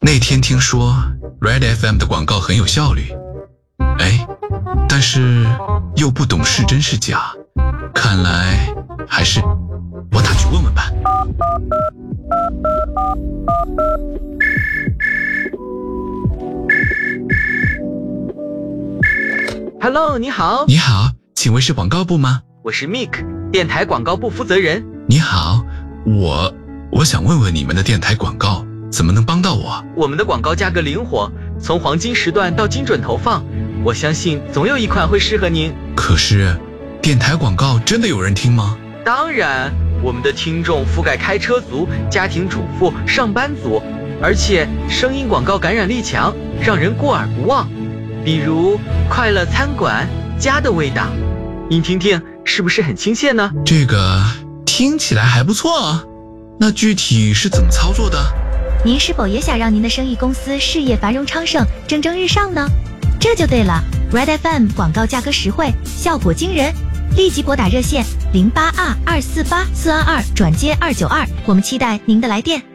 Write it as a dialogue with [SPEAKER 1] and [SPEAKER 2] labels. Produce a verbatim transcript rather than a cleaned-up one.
[SPEAKER 1] 那天听说 Red F M 的广告很有效率，哎，但是又不懂是真是假，看来还是我打去问问吧。
[SPEAKER 2] Hello， 你好。
[SPEAKER 1] 你好，请问是广告部吗？
[SPEAKER 2] 我是 Mick， 电台广告部负责人。
[SPEAKER 1] 你好，我我想问问你们的电台广告怎么能帮到我？
[SPEAKER 2] 我们的广告价格灵活，从黄金时段到精准投放，我相信总有一款会适合您。
[SPEAKER 1] 可是，电台广告真的有人听吗？
[SPEAKER 2] 当然，我们的听众覆盖开车族、家庭主妇、上班族，而且声音广告感染力强，让人过耳不忘。比如快乐餐馆、家的味道，您听听是不是很亲切呢？
[SPEAKER 1] 这个听起来还不错啊，那具体是怎么操作的？
[SPEAKER 3] 您是否也想让您的生意公司事业繁荣昌盛、蒸蒸日上呢？这就对了 ，Red F M 广告价格实惠，效果惊人，立即拨打热线零八二二四八四二二转接二九二，我们期待您的来电。